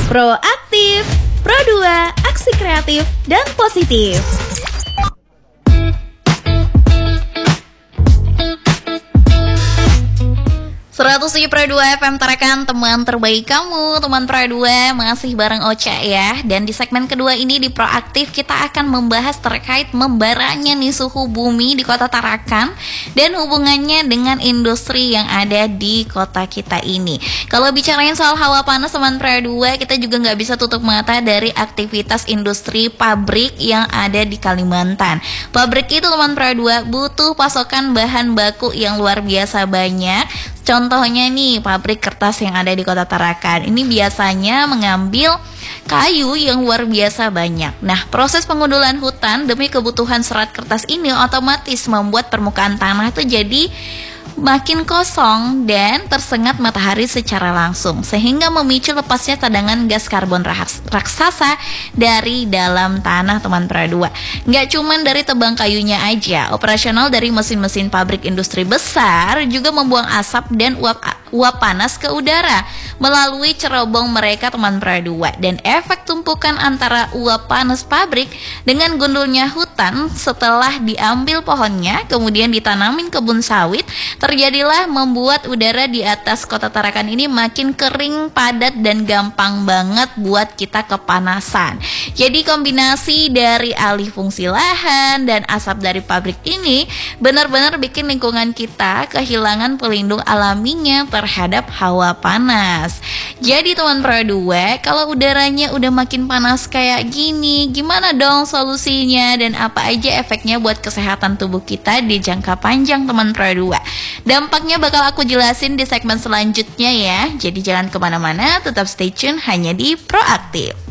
Proaktif, Pro 2, aksi kreatif dan positif. 107 Pro 2 FM Tarakan, teman terbaik kamu, teman Pro 2, masih bareng Ocha ya. Dan di segmen kedua ini di Proaktif kita akan membahas terkait membaranya nih suhu bumi di kota Tarakan dan hubungannya dengan industri yang ada di kota kita ini. Kalau bicarain soal hawa panas teman Pro 2, kita juga nggak bisa tutup mata dari aktivitas industri pabrik yang ada di Kalimantan. Pabrik itu teman Pro 2 butuh pasokan bahan baku yang luar biasa banyak. Contohnya nih pabrik kertas yang ada di kota Tarakan ini biasanya mengambil kayu yang luar biasa banyak. Nah, proses pengundulan hutan demi kebutuhan serat kertas ini otomatis membuat permukaan tanah itu jadi makin kosong dan tersengat matahari secara langsung, sehingga memicu lepasnya cadangan gas karbon raksasa dari dalam tanah teman Pro 2. Nggak cuman dari tebang kayunya aja, operasional dari mesin-mesin pabrik industri besar juga membuang asap dan uap panas ke udara melalui cerobong mereka teman Pro 2. Dan efek tumpukan antara uap panas pabrik dengan gundulnya hutan setelah diambil pohonnya kemudian ditanamin kebun sawit, terjadilah membuat udara di atas kota Tarakan ini makin kering, padat, dan gampang banget buat kita kepanasan. Jadi kombinasi dari alih fungsi lahan dan asap dari pabrik ini benar-benar bikin lingkungan kita kehilangan pelindung alaminya terhadap hawa panas. Jadi teman Pro 2, kalau udaranya udah makin panas kayak gini, gimana dong solusinya dan apa aja efeknya buat kesehatan tubuh kita di jangka panjang teman Pro 2? Dampaknya bakal aku jelasin di segmen selanjutnya ya. Jadi jangan kemana-mana, tetap stay tune hanya di Proaktif.